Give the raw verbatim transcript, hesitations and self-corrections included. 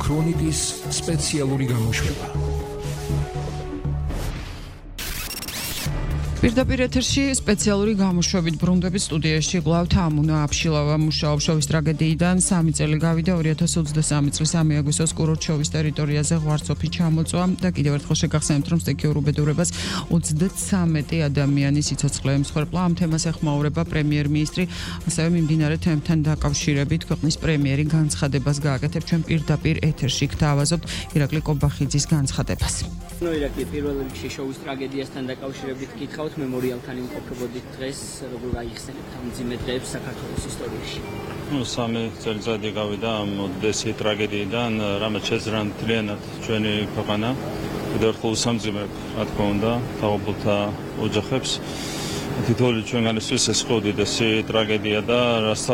ქრონიკის სპეციალური გამოშვება. პირდაპირ ეთერში სპეციალური გამოშვებით ბრუნდებით სტუდიაში გლავთ ამუნა აფშილავა მუშაობს შოვის ტრაგედიიდან სამი წელი გავიდა ორი ათას ოცდასამი წლის სამი აგვისტოს კურორტ-შოვის ტერიტორიაზე ღვარცოფი ჩამოწვა და კიდევ ერთხელ შეგახსენებთ რომ სტიქიურ უბედურებას ოცდათსამეტი ადამიანი სიცოცხლე ემსხვერპლა. ამ თემას ეხმაურება პრემიერ-მინისტრი, ასევე მიმდინარე თემთან დაკავშირებით ქვეყნის პრემიერი განცხადებას გააკეთებ ჩვენ პირდაპირ ეთერში გთავაზობთ ირაკლი კობახიძის განცხადებას. ნუ ირაკლი პირველ რიგში შოვის ტრაგედიასთან დაკავშირებით გითხავთ მემორიალთან იმყოფებოდით დღეს როგორ გაიხსენებთ ამ მძიმე დღეებს საქართველოს ისტორიაში? ნუ სამი წელიწადი გავიდა ამ ოდესის ტრაგედიიდან, რამაც შეძრან მთლიანად ჩვენი ქვეყანა. კიდევ ერთხელ უსამძიმებ, რა თქმა უნდა, თაობულთა ოჯახებს. თითოეული ჩვენგანისთვის ეს იყო უდიდესი ტრაგედია და